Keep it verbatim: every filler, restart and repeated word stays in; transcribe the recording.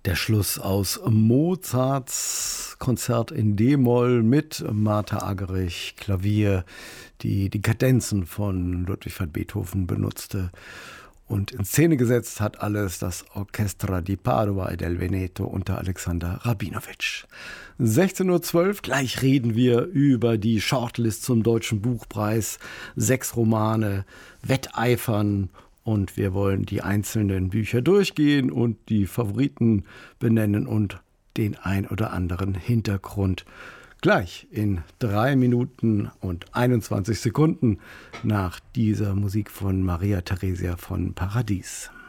Der Schluss aus Mozarts Konzert in D-Moll mit Martha Argerich, Klavier, die die Kadenzen von Ludwig van Beethoven benutzte. Und in Szene gesetzt hat alles das Orchestra di Padova e del Veneto unter Alexander Rabinowitsch. sechzehn Uhr zwölf, gleich reden wir über die Shortlist zum Deutschen Buchpreis. Sechs Romane wetteifern und wir wollen die einzelnen Bücher durchgehen und die Favoriten benennen und den ein oder anderen Hintergrund. Gleich in drei Minuten und einundzwanzig Sekunden nach dieser Musik von Maria Theresia von Paradies.